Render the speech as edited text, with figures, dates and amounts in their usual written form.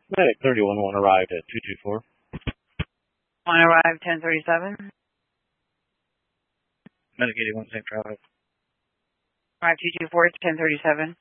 Medic 311 arrived at 224. One arrived 1037. Medic 81 St. Travis. Arrived 224, 1037.